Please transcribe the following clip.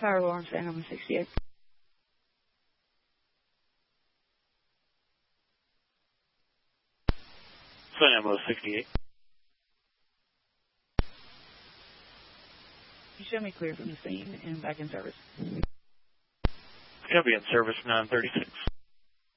Tower Lawrence, Animal 68. Sun Animal 68. You show me clear from the scene and back in service. Copy in service 936.